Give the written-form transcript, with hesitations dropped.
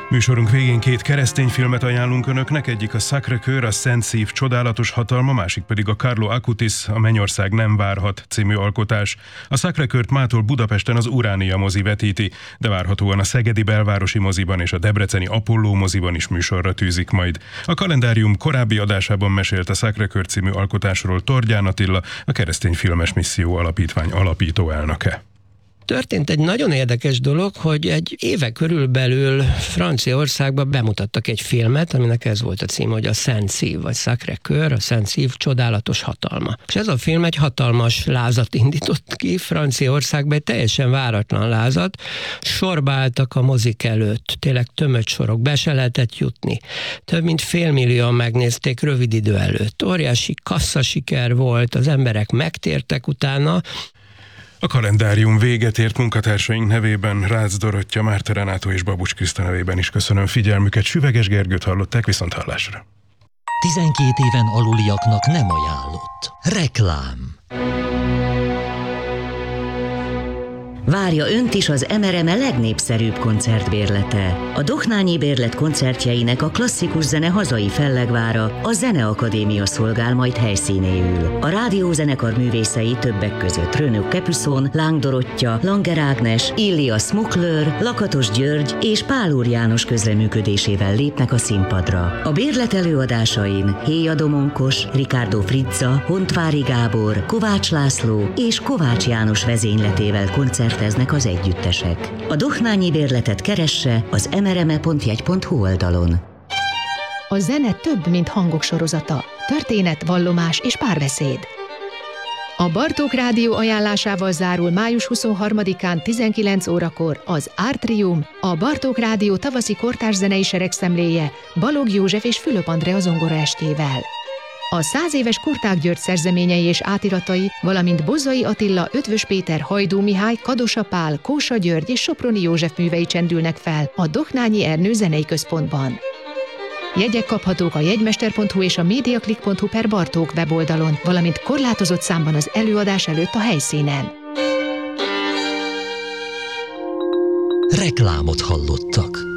Műsorunk végén két keresztény filmet ajánlunk önöknek, egyik a Sacré-Cœur, a Szent Szív csodálatos hatalma, másik pedig a Carlo Acutis, a Mennyország nem várhat című alkotás. A Sacré-Cœurt mától Budapesten az Uránia mozi vetíti, de várhatóan a Szegedi Belvárosi moziban és a debreceni Apolló moziban is műsorra tűzik majd. A kalendárium korábbi adásában mesélt a Sacré-Cœur című alkotásról Tordján Attila, a Keresztény Filmes Misszió Alapítvány alapító elnöke. Történt egy nagyon érdekes dolog, hogy egy éve körülbelül Franciaországban bemutattak egy filmet, aminek ez volt a cím, hogy a Szent Szív, vagy Sacré-Cœur, a Szent Szív csodálatos hatalma. És ez a film egy hatalmas lázat indított ki Franciaországban, egy teljesen váratlan lázat. Sorba álltak a mozik előtt, tényleg tömött sorok, be se lehetett jutni. Több mint 500 000 megnézték rövid idő előtt. Óriási kasszasiker volt, az emberek megtértek utána. A kalendárium véget ért, munkatársaink nevében Rácz Dorottya, Márta Renátó és Babucs Kriszta nevében is köszönöm figyelmüket. Süveges Gergőt hallották, viszonthallásra. 12 éven aluliaknak nem ajánlott. Reklám. Várja önt is az MRME legnépszerűbb koncertbérlete. A Dohnányi Bérlet koncertjeinek a klasszikus zene hazai fellegvára, a Zeneakadémia szolgál majd helyszínéül. A rádiózenekar művészei többek között Renaud Capuçon, Láng Dorottya, Langer Ágnes, Illia Smukler, Lakatos György és Pál Úr János közreműködésével lépnek a színpadra. A bérlet előadásain Héja Domonkos, Ricardo Frizza, Hontvári Gábor, Kovács László és Kovács János vezényletével koncerteznek az együttesek. A Dohnányi Bérletet keresse az mrme.jegy.hu oldalon. A zene több, mint hangok sorozata. Történet, vallomás és párbeszéd. A Bartók Rádió ajánlásával zárul május 23-án 19 órakor az Artrium, a Bartók Rádió tavaszi kortárs zenei seregszemléje Balogh József és Fülöp Andrea zongoraestjével. A 100 éves Kurták György szerzeményei és átiratai, valamint Bozzai Attila, Ötvös Péter, Hajdú Mihály, Kadosa Pál, Kósa György és Soproni József művei csendülnek fel a Dohnányi Ernő Zenei Központban. Jegyek kaphatók a jegymester.hu és a mediaclick.hu/Bartók weboldalon, valamint korlátozott számban az előadás előtt a helyszínen. Reklámot hallottak.